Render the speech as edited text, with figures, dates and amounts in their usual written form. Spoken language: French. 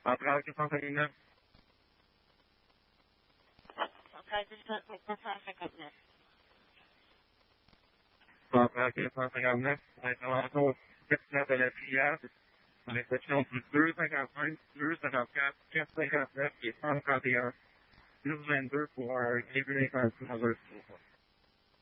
Centrale 459. Centrale 459. Centrale 459, intervention au 7 de la filiale, à l'exception du 255, 254, 459 et 131, plus 22 pour un début d'incendie dans un